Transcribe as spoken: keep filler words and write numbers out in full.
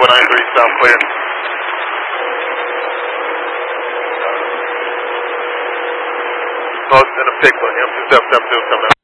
one nine three, sound clear. Close in a pick one, M two seven seven two coming up.